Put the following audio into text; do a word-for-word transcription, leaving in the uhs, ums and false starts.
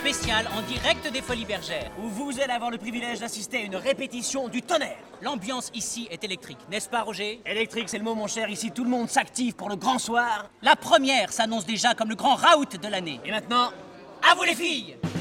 spécial en direct des Folies Bergères, où vous allez avoir le privilège d'assister à une répétition du tonnerre. L'ambiance ici est électrique, n'est-ce pas Roger? Électrique, c'est le mot mon cher, ici tout le monde s'active pour le grand soir. La première s'annonce déjà comme le grand raout de l'année. Et maintenant, à vous les filles!